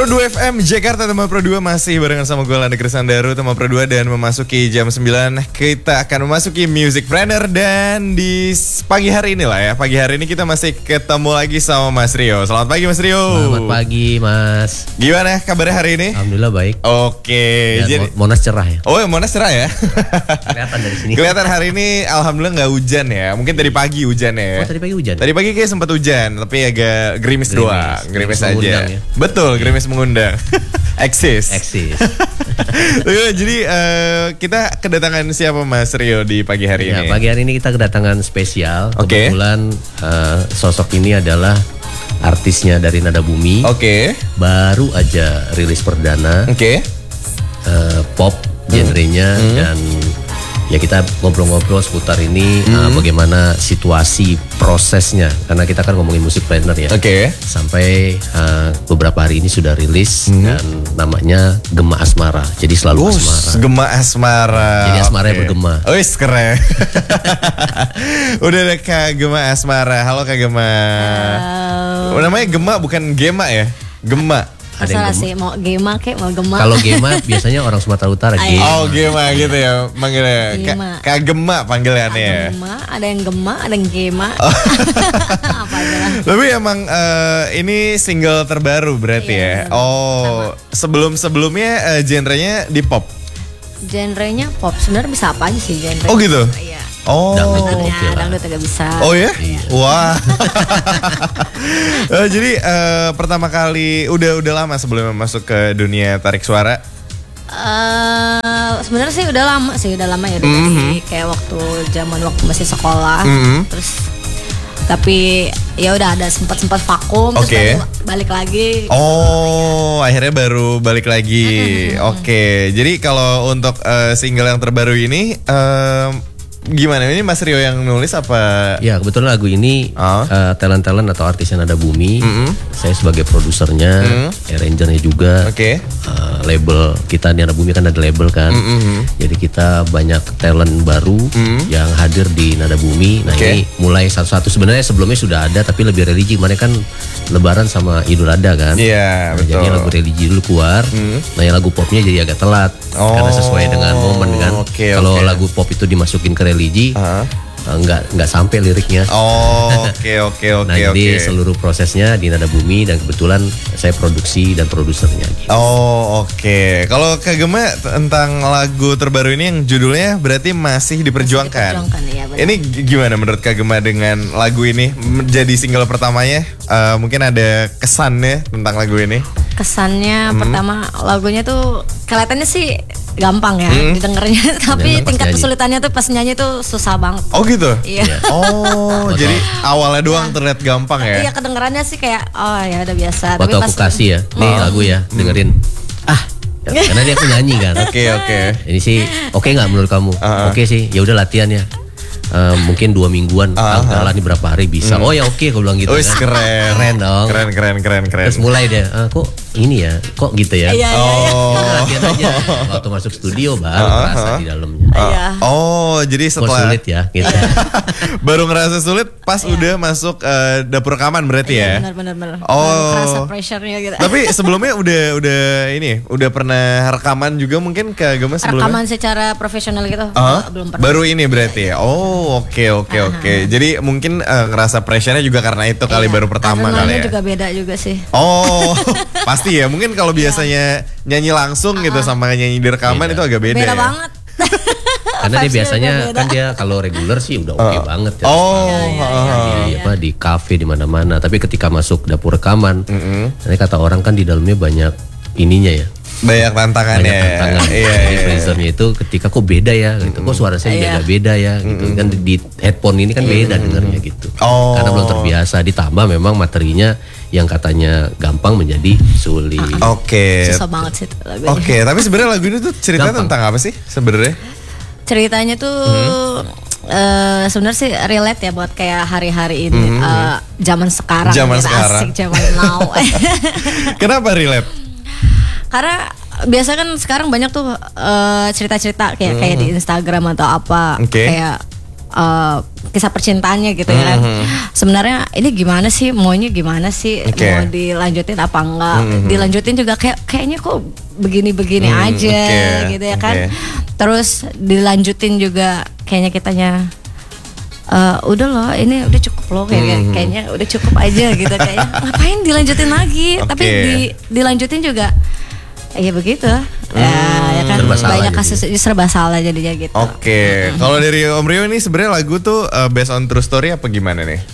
Pro 2 FM Jakarta, teman Pro 2 masih barengan sama gue Landa Krisandaru, teman Pro 2, dan memasuki jam 9 kita akan memasuki Music Planner. Dan di pagi hari ini lah ya, pagi hari ini kita masih ketemu lagi sama Mas Rio. Selamat pagi Mas Rio. Selamat pagi Mas. Gimana kabarnya hari ini? Alhamdulillah baik. Oke. Ya, jadi Monas cerah ya. Oh, Monas cerah ya. Kelihatan dari sini. Kelihatan hari ini alhamdulillah nggak hujan ya. Mungkin tadi pagi hujan ya. Oh, tadi pagi hujan. Tadi pagi kayak sempat hujan, tapi agak gerimis doang. Gerimis aja. Ya? Betul, gerimis mengundang. Eksis. Jadi kita kedatangan siapa Mas Rio di pagi hari ini? Pagi hari ini kita kedatangan spesial. Okay. Kebetulan sosok ini adalah artisnya dari Nada Bumi. Oke. Baru aja rilis perdana. Oke. Pop genrenya dan ya kita ngobrol-ngobrol seputar ini bagaimana situasi prosesnya, karena kita kan ngomongin musik planner ya. Oke. Sampai beberapa hari ini sudah rilis dan namanya Gema Asmara. Jadi selalu asmara. Gema Asmara. Jadi asmaranya bergema. Wis keren. Udah ada Kak Gema Asmara. Halo Kak Gema. Halo. Namanya Gema bukan Gema ya? Gema. Masalah sih, mau Gema kek mau Gema. Kalau Gema biasanya orang Sumatera Utara. Gema. Oh Gema gitu ya manggilnya. Kak Gema panggilannya ya. Gema, ada yang Gema, ada yang Gema. Apa aja lah. Tapi emang ini single terbaru berarti ya. Oh, sebelumnya genrenya di pop. Genrenya pop, sebenarnya bisa apa aja sih genre. Oh gitu. Iya. Oh, dangdut agak bisa. Oh ya? Iya. Wah. Jadi pertama kali udah lama sebelum masuk ke dunia tarik suara. Sebenarnya sih udah lama ya dari kayak waktu masih sekolah. Terus tapi ya udah ada sempat vakum terus balik lagi. Oh, akhirnya baru balik lagi. Oke. Jadi kalau untuk single yang terbaru ini gimana? Ini Mas Rio yang nulis apa? Ya kebetulan lagu ini talent atau artis yang Nada Bumi. Saya sebagai produsernya, arrangernya juga. Label kita di Nada Bumi kan ada label kan. Jadi kita banyak talent baru yang hadir di Nada Bumi. Nah ini mulai satu-satu, sebenarnya sebelumnya sudah ada tapi lebih religi. Kemarin kan Lebaran sama Idul Adha kan. Iya, betul. Jadi lagu religi dulu keluar. Nah yang lagu popnya jadi agak telat karena sesuai dengan momen kan. Kalau lagu pop itu dimasukin ke religi nggak sampai liriknya. Nah jadi seluruh prosesnya di Nada Bumi dan kebetulan saya produksi dan produsernya gitu. Kalau Kak Gema tentang lagu terbaru ini yang judulnya berarti masih diperjuangkan. Ya, ini gimana menurut Kak Gema dengan lagu ini menjadi single pertamanya? Mungkin ada kesannya tentang lagu ini? Kesannya pertama lagunya tuh kelihatannya sih gampang ya didengarnya, tapi tingkat kesulitannya tuh pas nyanyi tuh susah banget. Oh gitu? Iya. Jadi awalnya doang terlihat gampang ya? Iya, kedengarannya sih kayak ya udah biasa. Waktu aku kasih ya, nih lagu ya, dengerin. Karena dia penyanyi kan. Oke. Ini sih oke nggak menurut kamu? Oke sih, ya udah latihan ya. Mungkin 2 mingguan, tanggalan nih berapa hari bisa. Oh ya oke, aku bilang gitu. Keren dong. Keren. Terus mulai deh, kok ini ya, kok gitu ya. Latihan aja. Waktu masuk studio baru ngerasa di dalamnya. Jadi setelah sulit ya gitu. Baru ngerasa sulit pas udah masuk dapur rekaman berarti ya. Benar. Ngerasa pressure-nya gitu. Tapi sebelumnya udah pernah rekaman juga mungkin ke Gema sebelumnya? Rekaman secara profesional gitu belum pernah. Baru ini berarti ya. Oke. Jadi mungkin ngerasa pressure-nya juga karena itu kali baru pertama kali ya. Juga beda juga sih. Pasti ya. Mungkin kalau biasanya nyanyi langsung gitu sama nyanyi di rekaman itu agak beda. Beda ya? banget. Karena dia biasanya kan dia kalau reguler sih udah oke banget ya. Di kafe di mana-mana. Tapi ketika masuk dapur rekaman, nanti kata orang kan di dalamnya banyak ininya ya. Banyak tantangannya. Jadi freezernya itu ketika kok beda ya gitu. Kok suara saya beda ya gitu. Kan di headphone ini kan beda dengarnya gitu. Karena belum terbiasa, ditambah memang materinya yang katanya gampang menjadi sulit. Susah banget sih lagu ini. Tapi sebenarnya lagu ini tuh ceritanya tentang apa sih sebenarnya? Ceritanya tuh sebenarnya sih relate ya buat kayak hari-hari ini, zaman sekarang. Asik zaman now. Kenapa relate? Karena biasa kan sekarang banyak tuh cerita-cerita kayak di Instagram atau apa, kayak kisah percintaannya gitu ya kan. Sebenarnya ini gimana sih, maunya gimana sih, mau dilanjutin apa enggak? Dilanjutin juga kayaknya kok begini-begini aja gitu ya kan. Terus dilanjutin juga kayaknya kitanya udah loh, ini udah cukup loh, kayaknya udah cukup aja gitu, kayaknya ngapain dilanjutin lagi. Tapi dilanjutin juga ya begitu. Ya kan banyak kasus serba salah jadinya gitu. Kalau dari Om Rio ini sebenarnya lagu tuh based on true story apa gimana nih?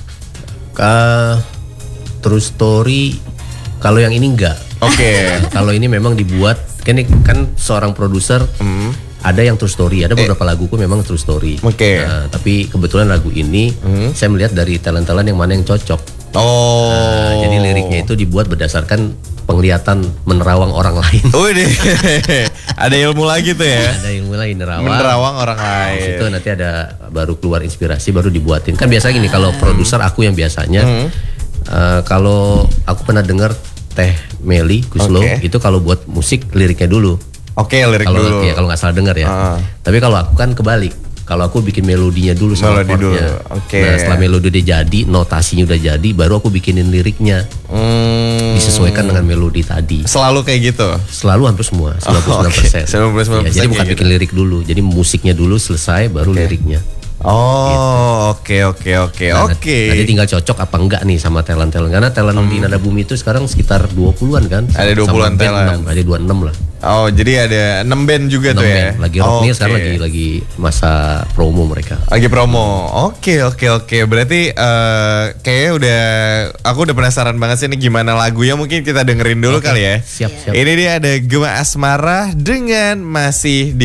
True story. Kalau yang ini enggak. Kalau ini memang dibuat kan seorang produser. Ada yang true story, ada beberapa laguku memang true story. Tapi kebetulan lagu ini saya melihat dari talent-talent yang mana yang cocok. Jadi liriknya itu dibuat berdasarkan penglihatan menerawang orang lain. Ada ilmu lagi tuh ya. Ada ilmu lagi menerawang orang lain. Itu nanti ada baru keluar inspirasi, baru dibuatin. Kan biasanya gini, kalau produser aku yang biasanya kalau aku pernah dengar Teh Meli Guslo itu kalau buat musik liriknya dulu. Lirik dulu. Ya, kalau nggak salah dengar ya. Tapi kalau aku kan kebalik. Kalau aku bikin melodinya dulu sama chordnya. Nah, setelah melodi udah jadi, notasinya udah jadi, baru aku bikinin liriknya. Disesuaikan dengan melodi tadi. Selalu kayak gitu? Selalu, hampir semua, 99%. 99% Ya, jadi bukan bikin lirik dulu. Jadi musiknya dulu selesai, baru liriknya. Nanti tinggal cocok apa enggak nih sama talent-talent. Karena talent di Nada Bumi itu sekarang sekitar 20-an kan. Ada 20-an talent. Ada 26 lah. Jadi ada 6 band juga 6 tuh ya. Lagi rock nih sekarang lagi masa promo mereka. Lagi promo. Oke. Berarti kayaknya aku udah penasaran banget sih ini gimana lagunya, mungkin kita dengerin dulu kali ya. Siap. Ini dia ada Gema Asmara dengan Masih di